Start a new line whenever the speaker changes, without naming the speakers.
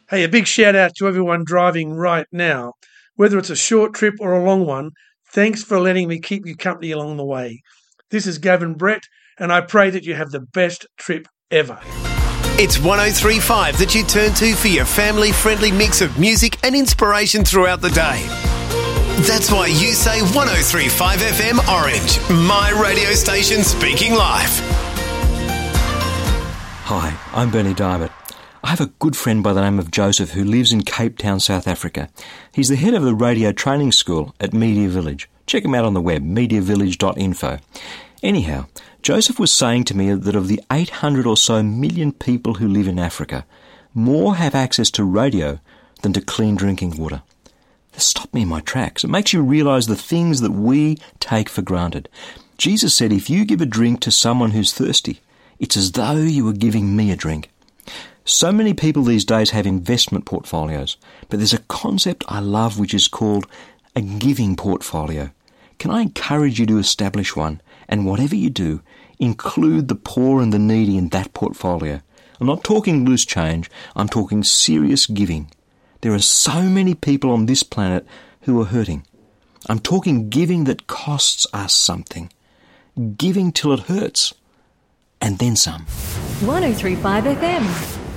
Hey, a big shout out to everyone driving right now. Whether it's a short trip or a long one, thanks for letting me keep you company along the way. This is Gavin Brett, and I pray that you have the best trip ever.
It's 103.5 that you turn to for your family-friendly mix of music and inspiration throughout the day. That's why you say 103.5 FM Orange, my radio station speaking live.
Hi, I'm Bernie Diamond. I have a good friend by the name of Joseph who lives in Cape Town, South Africa. He's the head of the radio training school at Media Village. Check him out on the web, mediavillage.info. Anyhow, Joseph was saying to me that of the 800 or so million people who live in Africa, more have access to radio than to clean drinking water. This stopped me in my tracks. It makes you realise the things that we take for granted. Jesus said, if you give a drink to someone who's thirsty, it's as though you were giving me a drink. So many people these days have investment portfolios, but there's a concept I love which is called a giving portfolio. Can I encourage you to establish one? And whatever you do, include the poor and the needy in that portfolio. I'm not talking loose change, I'm talking serious giving. There are so many people on this planet who are hurting. I'm talking giving that costs us something. Giving till it hurts. And then some.
103.5 FM.